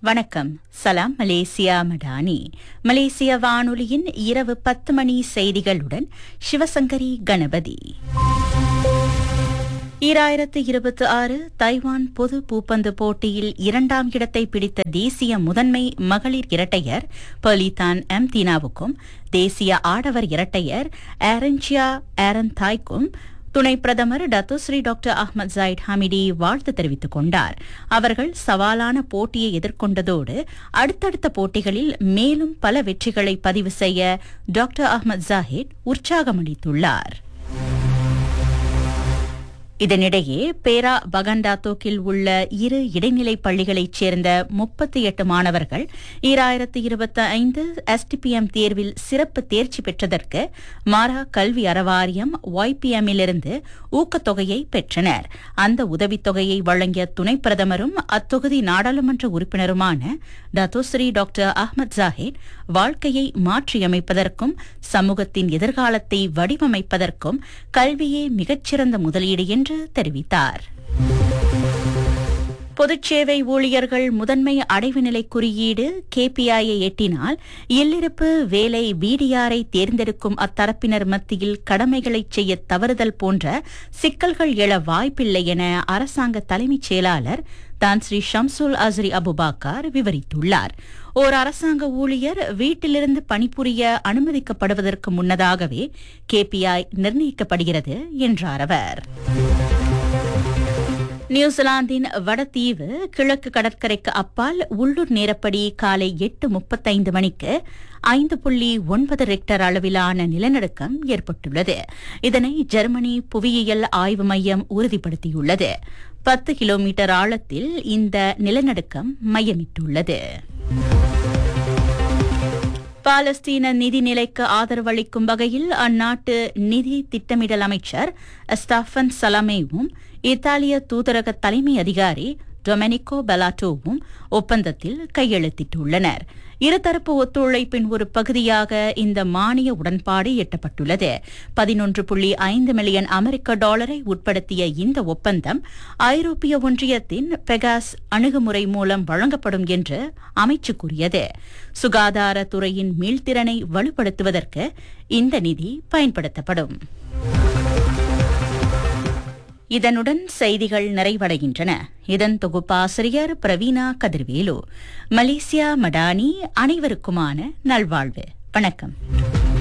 வணக்கம். சலாம் மலேசியா மடானி. மலேசிய வானொலியின் இரவு 10 மணி செய்திகளுடன் சிவசங்கரி கணபதி. 2026 தைவான் பொது பூப்பந்து போட்டியில் 2ஆம் இடத்தை பிடித்த தேசிய முதன்மை மகளிர் இரட்டையர் பலிதான் எம் தீனாவுக்கும் தேசிய ஆடவர் இரட்டையர் ஆரன்சியா ஆரன் தாய்க்கும் துணை பிரதமர் டத்துஸ்ரீ டாக்டர் அஹ்மத் ஜாயிட் ஹமிடி வாழ்த்து தெரிவித்துக் கொண்டார். அவர்கள் சவாலான போட்டியை எதிர்கொண்டதோடு அடுத்தடுத்த போட்டிகளில் மேலும் பல வெற்றிகளை பதிவு செய்ய டாக்டர் அஹ்மத் ஜாஹிட் உற்சாகமளித்துள்ளார். இதனிடையே பேரா பகண்டாத்தோக்கில் உள்ள இரு இடைநிலை பள்ளிகளைச் சேர்ந்த 38 மாணவர்கள் 2025 STPM தேர்வில் சிறப்பு தேர்ச்சி பெற்றதற்கு மாரா கல்வி அறவாரியம் YPMிலிருந்து ஊக்கத்தொகையை பெற்றனர். அந்த உதவித்தொகையை வழங்கிய துணை பிரதமரும் அத்தொகுதி நாடாளுமன்ற உறுப்பினருமான டத்தோஸ்ரீ டாக்டர் அஹ்மத் ஜாஹிட் வாழ்க்கையை மாற்றியமைப்பதற்கும் சமூகத்தின் எதிர்காலத்தை வடிவமைப்பதற்கும் கல்வியே மிகச்சிறந்த முதலீடு என்று தெரிவித்தார். பொதுச்சேவை ஊழியர்கள் முதன்மை அடைவு நிலை குறியீடு KPI-ஐ எட்டினால் இல்லிருப்பு வேலை BDR-ஐ தேர்ந்தெடுக்கும் அத்தரப்பினர் மத்தியில் கடமைகளைச் செய்ய தவறுதல் போன்ற சிக்கல்கள் எழ வாய்ப்பில்லை என அரசாங்க தலைமைச் செயலாளர் தான் ஸ்ரீ ஷம்சுல் அஸ்ரி அபுபாக்கர் விவரித்துள்ளார். ஓர் அரசாங்க ஊழியர் வீட்டிலிருந்து பணிபுரிய அனுமதிக்கப்படுவதற்கு முன்னதாகவே KPI நிர்ணயிக்கப்படுகிறது என்றார் அவர். நியூசிலாந்தின் வடதீவு கிழக்கு கடற்கரைக்கு அப்பால் உள்ளூர் நேரப்படி காலை 8:35 மணிக்கு 5.9 ரெக்டர் அளவிலான நிலநடுக்கம் ஏற்பட்டுள்ளது. இதனை ஜெர்மனி புவியியல் ஆய்வு மையம் உறுதிப்படுத்தியுள்ளது. 10 கிலோமீட்டர் ஆழத்தில் இந்த நிலநடுக்கம் மையமிட்டுள்ளது. பாலஸ்தீன நிதி நிலைக்கு ஆதரவளிக்கும் வகையில் அந்நாட்டு நிதி திட்டமிடல் அமைச்சர் ஸ்டாஃபன் சலாமேவும் இத்தாலிய தூதரக தலைமை அதிகாரி டொமெனிகோ பெலாட்டோவும் ஒப்பந்தத்தில் கையெழுத்திட்டுள்ளனர். இருதரப்பு ஒத்துழைப்பின் ஒரு பகுதியாக இந்த மானிய உடன்பாடு எட்டப்பட்டுள்ளது. 11.5 மில்லியன் அமெரிக்க டாலரை உட்படுத்திய இந்த ஒப்பந்தம் ஐரோப்பிய ஒன்றியத்தின் பெகாஸ் அணுகுமுறை மூலம் வழங்கப்படும் என்று அமைச்சு கூறியது. சுகாதாரத்துறையின் மீள்திறனை வலுப்படுத்துவதற்கு இந்த நிதி பயன்படுத்தப்படும். இதனுடன் செய்திகள் நிறைவடைகின்றன. இதன் தொகுப்பாசிரியர் பிரவீணா கதிர்வேலு. மலேசியா மடானி. அனைவருக்குமான நல்வாழ்வு. வணக்கம்.